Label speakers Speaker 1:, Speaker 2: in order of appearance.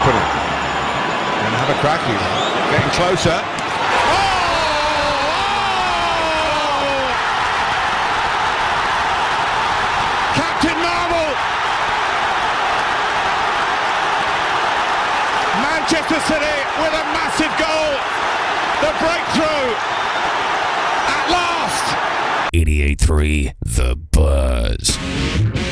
Speaker 1: put it. Gonna have a crack here. Getting closer. Captain Marvel! Manchester City with a massive goal. The breakthrough at last.
Speaker 2: 88.3 The